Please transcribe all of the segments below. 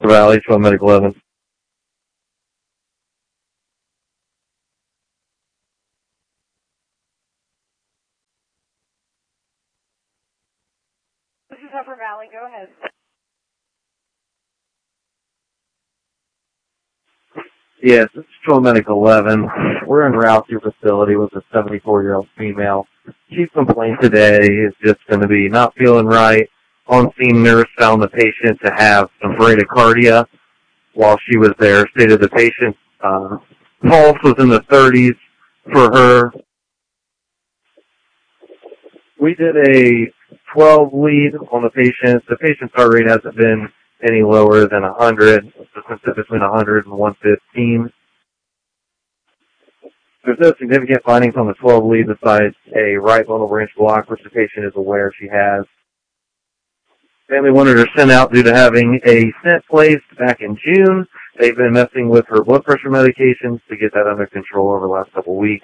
Valley, 12 Medical 11. This is Upper Valley. Go ahead. Yes, this is 12 Medical 11. We're en route to your facility with a 74-year-old female. Chief complaint today is just going to be not feeling right. On-scene nurse found the patient to have some bradycardia while she was there. Stated the patient's pulse was in the 30s for her. We did a 12 lead on the patient. The patient's heart rate hasn't been any lower than 100. It's been between 100 and 115. There's no significant findings on the 12 lead besides a right bundle branch block, which the patient is aware she has. Family wanted her sent out due to having a stent placed back in June. They've been messing with her blood pressure medications to get that under control over the last couple of weeks.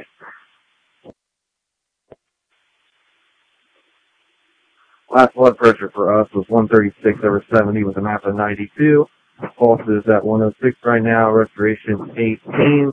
Last blood pressure for us was 136/70 with a map of 92. Pulse is at 106 right now. Respiration 18.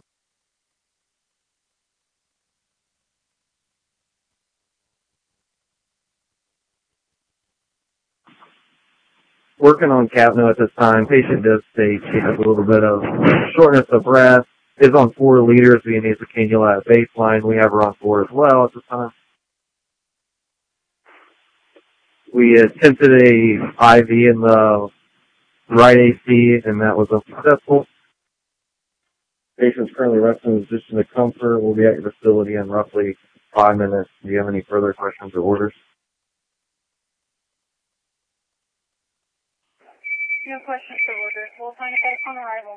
Working on Capno at this time. Patient does state she has a little bit of shortness of breath. Is on 4 liters via nasal cannula at baseline. We have her on 4 as well at this time. We attempted a IV in the right AC, and that was unsuccessful. Patient's currently resting in a position of comfort. We'll be at your facility in roughly 5 minutes. Do you have any further questions or orders? No questions or orders. We'll find it on arrival.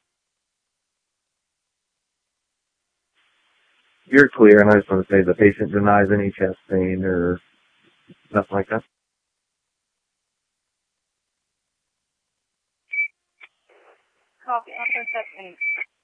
You're clear, and I just want to say the patient denies any chest pain or nothing like that. Copy. I'll send that